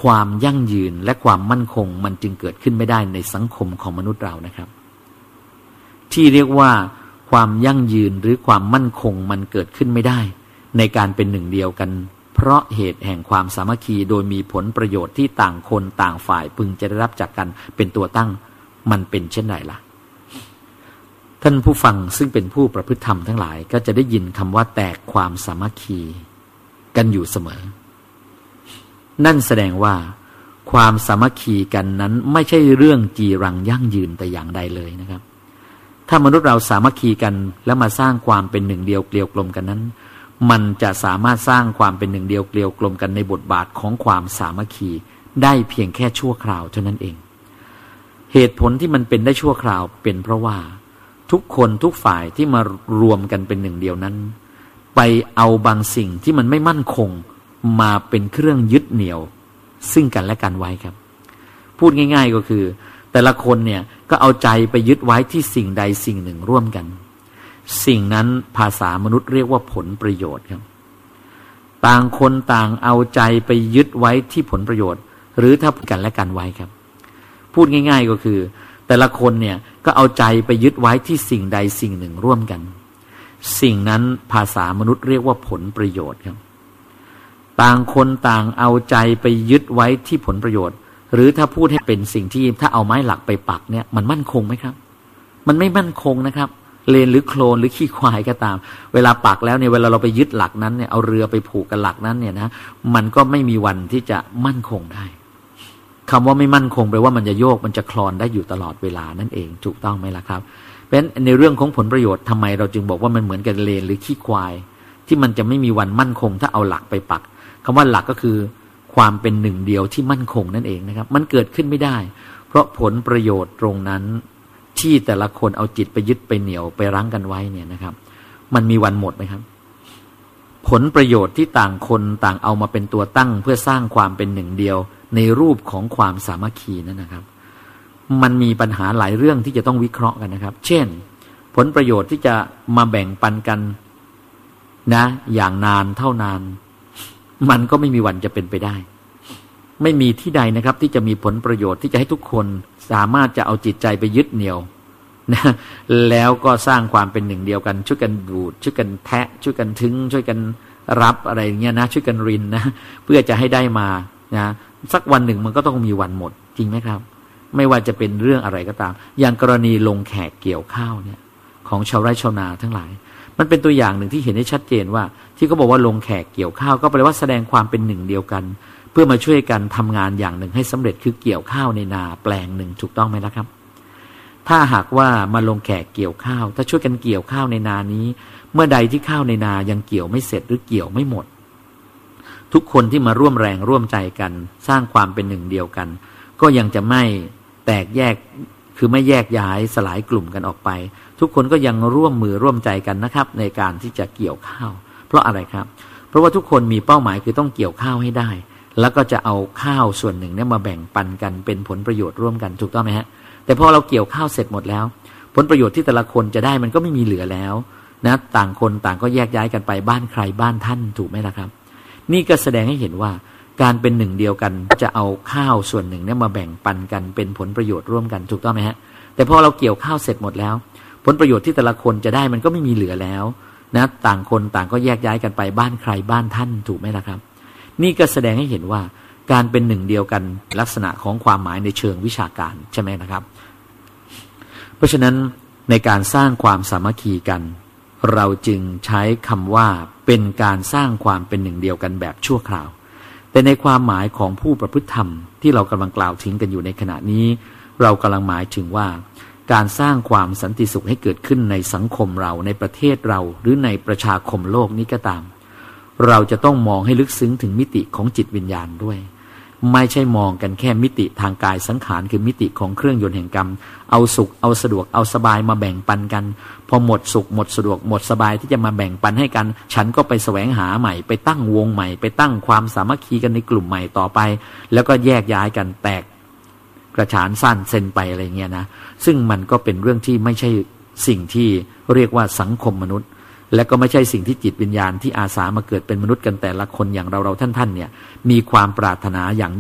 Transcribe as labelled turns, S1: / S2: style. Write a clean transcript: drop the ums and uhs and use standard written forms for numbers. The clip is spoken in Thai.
S1: ความยั่งยืนและความมั่นคงมันจึงเกิดขึ้นไม่ได้ในสังคมของมนุษย์เรานะครับที่เรียกว่าความยั่งยืนหรือความมั่นคงมันเกิดขึ้นไม่ได้ในการเป็นหนึ่งเดียวกันเพราะเหตุแห่งความสามัคคีโดยมีผลประโยชน์ที่ต่างคนต่างฝ่ายพึงจะได้รับจากกันเป็นตัวตั้งมันเป็นเช่นไรล่ะท่านผู้ฟังซึ่งเป็นผู้ประพฤติธรรมทั้งหลายก็จะได้ยินคำว่าแตกความสามัคคีกันอยู่เสมอนั่นแสดงว่าความสามัคคีกันนั้นไม่ใช่เรื่องจีรังยั่งยืนแต่อย่างใดเลยนะครับถ้ามนุษย์เราสามัคคีกันแล้วมาสร้างความเป็นหนึ่งเดียวเกลียวกลมกันนั้นมันจะสามารถสร้างความเป็นหนึ่งเดียวเกลียวกลมกันในบทบาทของความสามัคคีได้เพียงแค่ชั่วคราวเท่านั้นเองเหตุผลที่มันเป็นได้ชั่วคราวเป็นเพราะว่าทุกคนทุกฝ่ายที่มารวมกันเป็นหนึ่งเดียวนั้นไปเอาบางสิ่งที่มันไม่มั่นคงมาเป็นเครื่องยึดเหนี่ยวซึ่งกันและกันไว้ครับพูดง่ายๆก็คือแต่ละคนเนี่ยก็เอาใจไปยึดไว้ที่สิ่งใดสิ่งหนึ่งร่วมกันสิ่งนั้นภาษามนุษย์เรียกว่าผลประโยชน์ครับต่างคนต่างเอาใจไปยึดไว้ที่ผลประโยชน์หรือถ้ากันและกันไว้ครับพูดง่ายๆก็คือแต่ละคนเนี่ยก็เอาใจไปยึดไว้ที่สิ่งใดสิ่งหนึ่งร่วมกันสิ่งนั้นภาษามนุษย์เรียกว่าผลประโยชน์ครับต่างคนต่างเอาใจไปยึดไว้ที่ผลประโยชน์หรือถ้าพูดให้เป็นสิ่งที่ถ้าเอาไม้หลักไปปักเนี่ยมันมั่นคงไหมครับมันไม่มั่นคงนะครับเลนหรือโคลนหรือขี้ควายก็ตามเวลาปักแล้วเนี่ยเวลาเราไปยึดหลักนั้นเนี่ยเอาเรือไปผูกกับหลักนั้นเนี่ยนะมันก็ไม่มีวันที่จะมั่นคงได้คำว่าไม่มั่นคงแปลว่ามันจะโยกมันจะคลอนได้อยู่ตลอดเวลานั่นเองถูกต้องไหมล่ะครับเพราะฉะนั้นในเรื่องของผลประโยชน์ทำไมเราจึงบอกว่ามันเหมือนกับเลนหรือขี้ควายที่มันจะไม่มีวันมั่นคงถ้าเอาหลักไปปักคำว่าหลักก็คือความเป็นหนึ่งเดียวที่มั่นคงนั่นเองนะครับมันเกิดขึ้นไม่ได้เพราะผลประโยชน์ตรงนั้นที่แต่ละคนเอาจิตไปยึดไปเหนี่ยวไปรั้งกันไว้เนี่ยนะครับมันมีวันหมดไหมครับผลประโยชน์ที่ต่างคนต่างเอามาเป็นตัวตั้งเพื่อสร้างความเป็นหนึ่งเดียวในรูปของความสามัคคีนั่นนะครับมันมีปัญหาหลายเรื่องที่จะต้องวิเคราะห์กันนะครับเช่นผลประโยชน์ที่จะมาแบ่งปันกันนะอย่างนานเท่านานมันก็ไม่มีวันจะเป็นไปได้ไม่มีที่ใดนะครับที่จะมีผลประโยชน์ที่จะให้ทุกคนสามารถจะเอาจิตใจไปยึดเหนี่ยวนะแล้วก็สร้างความเป็นหนึ่งเดียวกันช่วยกันดูดช่วยกันแทะช่วยกันทึงช่วยกันรับอะไรอย่างเงี้ยนะช่วยกันรินนะเพื่อจะให้ได้มานะสักวันหนึ่งมันก็ต้องมีวันหมดจริงไหมครับไม่ว่าจะเป็นเรื่องอะไรก็ตามอย่างกรณีลงแขกเกี่ยวข้าวเนี่ยของชาวไร่ชาวนาทั้งหลายมันเป็นตัวอย่างหนึ่งที่เห็นได้ชัดเจนว่าที่เขาบอกว่าลงแขกเกี่ยวข้าวก็แปลว่าแสดงความเป็นหนึ่งเดียวกันเพื่อมาช่วยกันทำงานอย่างหนึ่งให้สำเร็จคือเกี่ยวข้าวในนาแปลงหนึ่งถูกต้องไหมล่ะครับถ้าหากว่ามาลงแขกเกี่ยวข้าวถ้าช่วยกันเกี่ยวข้าวในนานี้เมื่อใดที่ข้าวในนายังเกี่ยวไม่เสร็จหรือเกี่ยวไม่หมดทุกคนที่มาร่วมแรงร่วมใจกันสร้างความเป็นหนึ่งเดียวกันก็ยังจะไม่แตกแยกคือไม่แยกย้ายสลายกลุ่มกันออกไปทุกคนก็ยังร่วมมือร่วมใจกันนะครับในการที่จะเกี่ยวข้าวเพราะอะไรครับเพราะว่าทุกคนมีเป้าหมายคือต้องเกี่ยวข้าวให้ได้แล้วก็จะเอาข้าวส่วนหนึ่งเนี่ยมาแบ่งปันกันเป็นผลประโยชน์ร่วมกันถูกต้องไหมฮะแต่พอเราเกี่ยวข้าวเสร็จหมดแล้วผลประโยชน์ที่แต่ละคนจะได้มันก็ไม่มีเหลือแล้วนะต่างคนต่างก็แยกย้ายกันไปบ้านใครบ้านท่านถูกไหมล่ะครับนี่ก็แสดงให้เห็นว่าการเป็นหนึ่งเดียวกันจะเอาข้าวส่วนหนึ่งเนี่ยมาแบ่งปันกันเป็นผลประโยชน์ร่วมกันถูกต้องไหมฮะแต่พอเราเกี่ยวข้าวเสร็จหมดแล้วผลประโยชน์ที่แต่ละคนจะได้มันก็ไม่มีเหลือแล้วนะต่างคนต่างก็แยกย้ายกันไปบ้านใครบ้านท่านถูกไหมล่ะครับนี่ก็แสดงให้เห็นว่าการเป็นหนึ่งเดียวกันลักษณะของความหมายในเชิงวิชาการใช่ไหมนะครับเพราะฉะนั้นในการสร้างความสามัคคีกันเราจึงใช้คำว่าเป็นการสร้างความเป็นหนึ่งเดียวกันแบบชั่วคราวแต่ในความหมายของผู้ประพฤติธรรมที่เรากำลังกล่าวถึงกันอยู่ในขณะนี้เรากำลังหมายถึงว่าการสร้างความสันติสุขให้เกิดขึ้นในสังคมเราในประเทศเราหรือในประชาคมโลกนี้ก็ตามเราจะต้องมองให้ลึกซึ้งถึงมิติของจิตวิญญาณด้วยไม่ใช่มองกันแค่มิติทางกายสังขารคือมิติของเครื่องยนต์แห่งกรรมเอาสุขเอาสะดวกเอาสบายมาแบ่งปันกันพอหมดสุขหมดสะดวกหมดสบายที่จะมาแบ่งปันให้กันฉันก็ไปแสวงหาใหม่ไปตั้งวงใหม่ไปตั้งความสามัคคีกันในกลุ่มใหม่ต่อไปแล้วก็แยกย้ายกันแตกกระฉานสั้นเซนไปอะไรเงี้ยนะซึ่งมันก็เป็นเรื่องที่ไม่ใช่สิ่งที่เรียกว่าสังคมมนุษย์และก็ไม่ใช่สิ่งที่จิตวิญญาณที่อาสามาเกิดเป็นมนุษย์กันแต่ละคนอย่างเราท่านเนี่ยมีความปรารถนาอย่าง